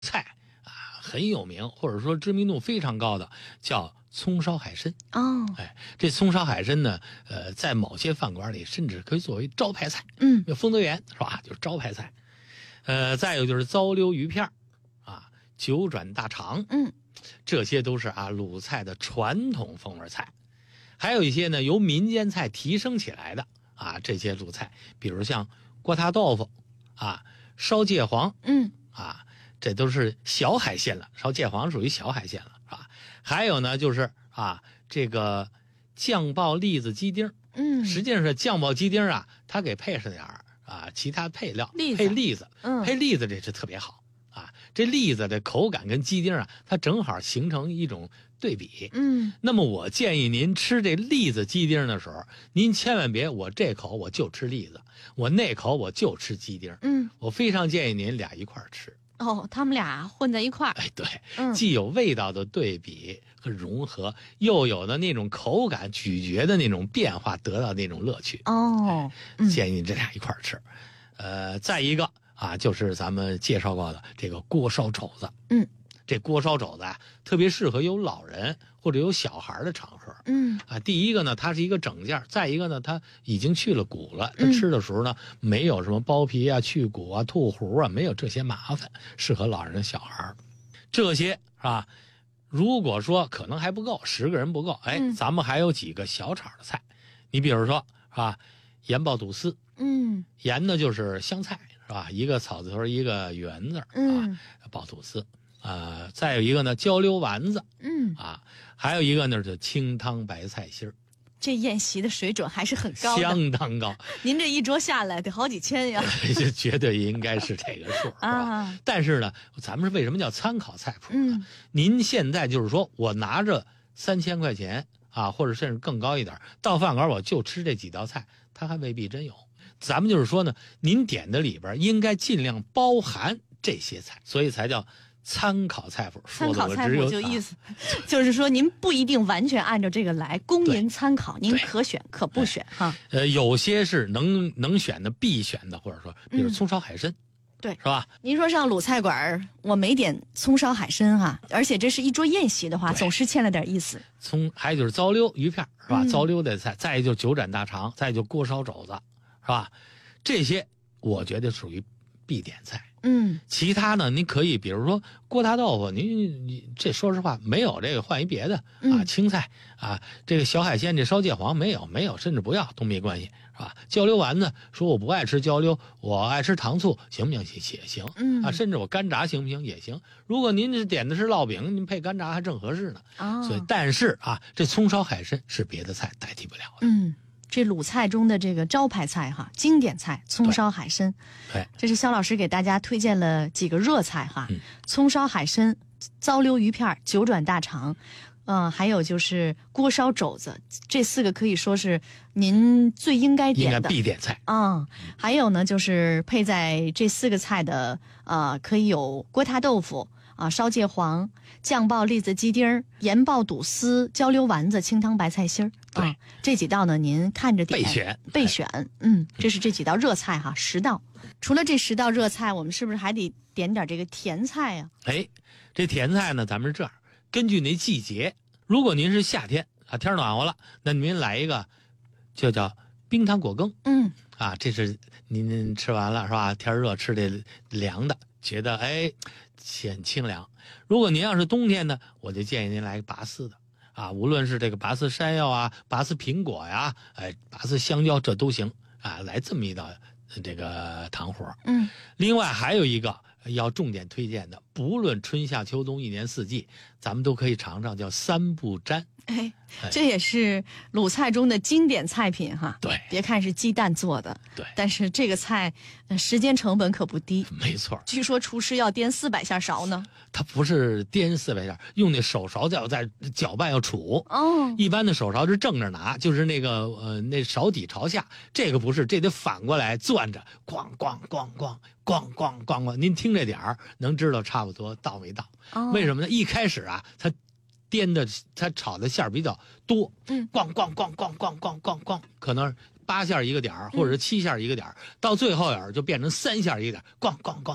菜啊很有名，或者说知名度非常高的，叫葱烧海参。 哦， 这葱烧海参呢，在某些饭馆里甚至可以作为招牌菜。丰泽园是吧？就是招牌菜。再有就是糟溜鱼片啊，九转大肠。这些都是鲁菜的传统风味菜。还有一些呢由民间菜提升起来的这些鲁菜，比如像锅塌豆腐烧芥黄。这都是小海鲜了，烧芥黄属于小海鲜了，是吧？还有呢就是这个酱爆栗子鸡丁。实际上是酱爆鸡丁它给配上点其他配料，配栗子。配栗子这是特别好这栗子的口感跟鸡丁它正好形成一种对比。那么我建议您吃这栗子鸡丁的时候，您千万别我这口我就吃栗子，我那口我就吃鸡丁。我非常建议您俩一块吃。 他们俩混在一块儿。 对，既有味道的对比和融合，又有的那种口感咀嚼的那种变化，得到那种乐趣。建议你这俩一块儿吃。再一个就是咱们介绍过的这个锅烧肘子。这锅烧肘子特别适合有老人或者有小孩的场合。第一个呢，它是一个整件；再一个呢，它已经去了骨了。它吃的时候呢，没有什么剥皮去骨吐核没有这些麻烦，适合老人小孩。这些如果说可能还不够，10个人不够，咱们还有几个小炒的菜。你比如说盐爆肚丝。盐呢就是香菜是吧？一个草字头一个圆字爆肚丝。再有一个呢焦溜丸子。还有一个呢是清汤白菜心儿。 这宴席的水准还是很高的， 相当高。 您这一桌下来得好几千呀。 这绝对应该是这个数但是呢，咱们是为什么叫参考菜谱呢？您现在就是说我拿着3000块钱或者甚至更高一点到饭馆，我就吃这几道菜，它还未必真有。咱们就是说呢，您点的里边应该尽量包含这些菜，所以才叫参考菜谱。 参考菜谱就意思就是说您不一定完全按照这个来，供您参考，您可选可不选有些是能选的必选的，或者说比如葱烧海参。 对， 是吧？ 您说上鲁菜馆我没点葱烧海参而且这是一桌宴席的话，总是欠了点意思。 还有就是糟溜鱼片是吧？糟溜的菜，再一就九转大肠，再就锅烧肘子，是吧？这些我觉得属于必点菜。其他呢，您可以比如说锅塌豆腐，你这说实话没有这个换一别的青菜这个小海鲜这烧芥黄没有，甚至不要都没关系，是吧？焦溜丸子说我不爱吃焦溜，我爱吃糖醋，行不行？也行甚至我干炸行不行？也行。如果您这点的是烙饼，您配干炸还正合适呢。所以但是这葱烧海参是别的菜代替不了的。 这鲁菜中的这个招牌菜经典菜葱烧海参。这是肖老师给大家推荐了几个热菜葱烧海参、糟溜鱼片、九转大肠，还有就是锅烧肘子，这4个可以说是您最应该点的， 应该必点菜。 还有呢就是配在这4个菜的可以有锅塌豆腐烧芥黄、酱爆栗子鸡丁、盐爆肚丝、焦溜丸子、清汤白菜心儿。 对， 这几道呢，您看着点备选。这是这几道热菜10道。除了这10道热菜，我们是不是还得点点这个甜菜呀？ 这甜菜呢，咱们是这样，根据那季节，如果您是夏天天暖和了，那您来一个就叫冰糖果羹。这是您吃完了是吧？天热吃这凉的，觉得显清凉。如果您要是冬天呢，我就建议您来个拔丝的无论是这个拔丝山药拔丝苹果呀，拔丝香蕉，这都行来这么一道这个糖活。另外还有一个要重点推荐的，不论春夏秋冬1年4季，咱们都可以尝尝叫3不沾。 这也是鲁菜中的经典菜品对， 别看是鸡蛋做的， 对， 但是这个菜时间成本可不低。 没错， 据说厨师要颠400下勺呢。 它不是颠400下，用那手勺在搅拌要杵。一般的手勺是正着拿，就是那个那勺底朝下，这个不是，这得反过来攥着，咣咣咣咣咣咣咣咣。您听这点儿能知道差不多到没到。为什么呢？一开始它它炒的馅儿比较多，咣咣咣咣咣咣咣咣，可能8馅一个点儿，或者是7馅一个点儿，到最后就变成3馅一个点儿，咣咣咣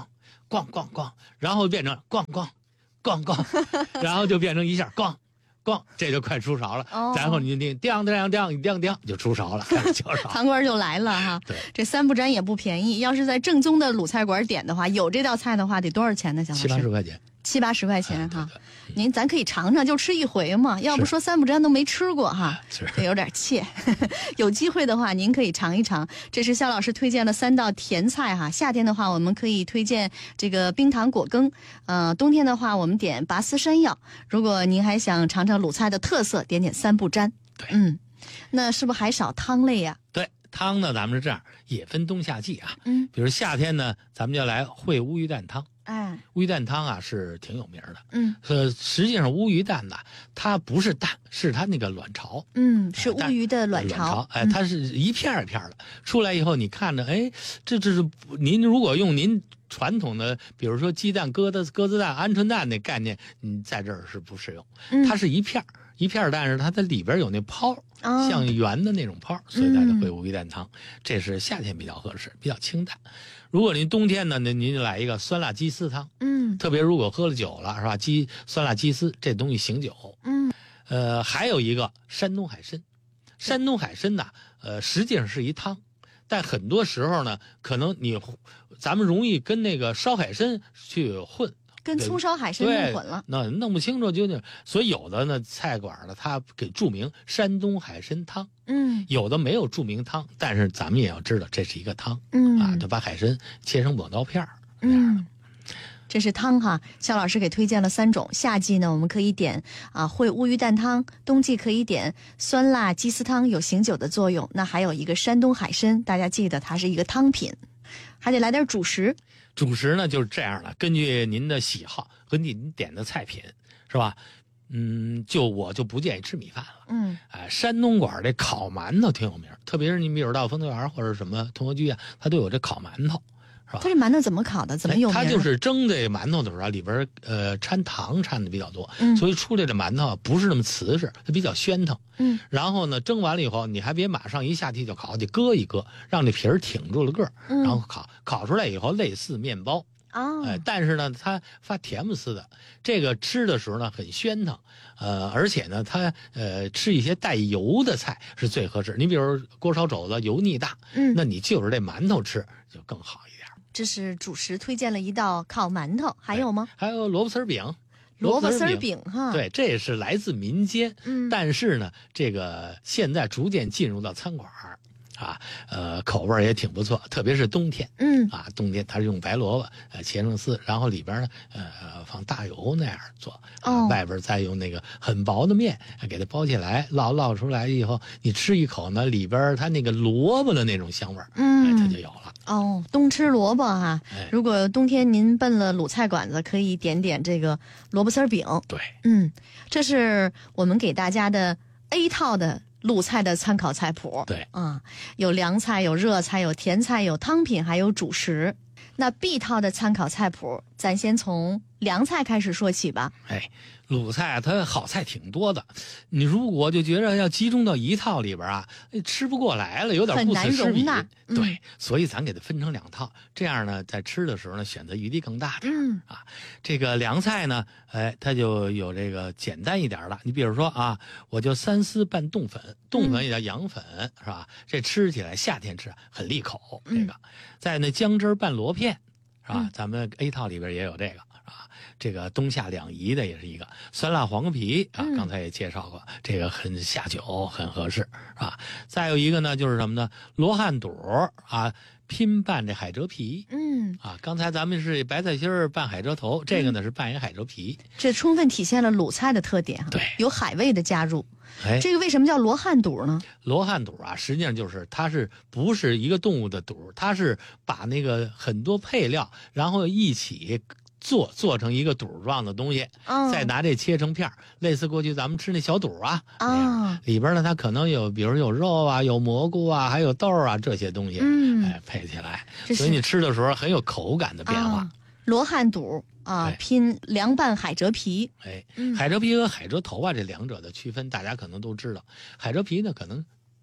咣咣咣，然后变成咣咣咣咣，然后就变成一下咣咣，这就快出勺了。然后你叮叮叮叮叮就出勺了，开始敲勺， 汤官就来了哈。 对， 这三不沾也不便宜，要是在正宗的鲁菜馆点的话，有这道菜的话得多少钱呢？想 70-80块钱。 70-80块钱哈，咱可以尝尝，就吃一回嘛。要不说三不沾都没吃过哈，这有点怯。有机会的话，您可以尝一尝。这是肖老师推荐了3道甜菜哈。夏天的话，我们可以推荐这个冰糖果羹。冬天的话，我们点拔丝山药。如果您还想尝尝鲁菜的特色，点三不沾。 对， 那是不是还少汤类呀？ 对，汤呢，咱们是这样，也分冬夏季啊。比如夏天呢，咱们就来烩乌鱼蛋汤。乌鱼蛋汤啊是挺有名的。实际上乌鱼蛋呐，它不是蛋，是它那个卵巢。 是乌鱼的卵巢。 它是一片一片的出来以后，你看着，这是您如果用您传统的，比如说鸡蛋、鸽子蛋、鹌鹑蛋那概念，在这儿是不适用。它是一片一片，但是它的里边有那泡，像圆的那种泡，所以它就会乌鱼蛋汤。这是夏天比较合适，比较清淡。如果您冬天呢，您就来一个酸辣鸡丝汤。特别如果喝了酒了，是吧？酸辣鸡丝这东西醒酒。还有一个山东海参。山东海参呐，实际上是一汤，但很多时候呢，可能咱们容易跟那个烧海参去混。 跟葱烧海参弄混了， 那弄不清楚究竟，所以有的呢菜馆呢，它给注明山东海参汤，有的没有注明汤，但是咱们也要知道这是一个汤，就把海参切成抹刀片那样的。 这是汤哈，肖老师给推荐了3种。夏季呢，我们可以点烩乌鱼蛋汤；冬季可以点酸辣鸡丝汤，有醒酒的作用。那还有一个山东海参，大家记得它是一个汤品，还得来点主食。 主食呢就是这样的，根据您的喜好和您点的菜品，是吧？我就不建议吃米饭了。山东馆这烤馒头挺有名，特别是你比如到丰德园或者什么同和居啊，它都有这烤馒头。是吧？ 它这馒头怎么烤的？怎么有名？ 它就是蒸这馒头的时候里边掺糖掺的比较多，所以出来的馒头不是那么瓷实，它比较暄腾。然后呢，蒸完了以后，你还别马上一下屉就烤，得搁一搁，让这皮儿挺住了个儿，然后烤出来以后类似面包。但是呢，它发甜不丝的，这个吃的时候呢很暄腾，而且呢，它吃一些带油的菜是最合适。你比如锅烧肘子油腻大，那你就是这馒头吃就更好一点。 这是主食推荐了一道烤馒头，还有吗？ 还有萝卜丝饼。 萝卜丝饼哈， 对，这也是来自民间，但是呢，这个现在逐渐进入到餐馆口味也挺不错，特别是冬天。冬天它是用白萝卜切成丝，然后里边呢放大油那样做，外边再用那个很薄的面给它包起来，烙出来以后，你吃一口呢，里边它那个萝卜的那种香味它就有了。 冬吃萝卜哈。如果冬天您奔了鲁菜馆子，可以点点这个萝卜丝饼。 对， 这是我们给大家的 A 套的鲁菜的参考菜谱。 对， 有凉菜，有热菜，有甜菜，有汤品，还有主食。那 B 套的参考菜谱，咱先从凉菜开始说起吧。 鲁菜它好菜挺多的，你如果就觉得要集中到一套里边吃不过来了，有点顾此失彼。对，所以咱给它分成2套，这样呢，在吃的时候呢，选择余地更大点。这个凉菜呢，它就有这个简单一点的。你比如说我就3丝拌冻粉，冻粉也叫羊粉，是吧？这吃起来夏天吃很利口。这个在那姜汁拌螺片，是吧？咱们 A 套里边也有这个。这个冬夏两宜的也是一个酸辣黄瓜皮刚才也介绍过，这个很下酒，很合适，是吧？再有一个呢，就是什么呢？罗汉肚拼拌这海蜇皮。刚才咱们是白菜心儿拌海蜇头，这个呢是拌一海蜇皮， 这充分体现了鲁菜的特点。 对， 有海味的加入。这个为什么叫罗汉肚呢？ 罗汉肚实际上就是它是不是一个动物的肚，它是把那个很多配料然后一起做成一个肚状的东西，再拿这切成片，类似过去咱们吃那小肚里边呢它可能有，比如有肉有蘑菇还有豆这些东西，配起来，所以你吃的时候很有口感的变化。 罗汉肚拼凉拌海蜇皮。 海蜇皮和海蜇头这两者的区分大家可能都知道，海蜇皮呢可能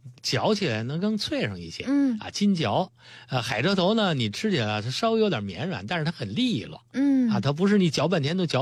嚼起来能更脆上一些，筋嚼。海蜇头呢，你吃起来它稍微有点绵软，但是它很利落，它不是你嚼半天都嚼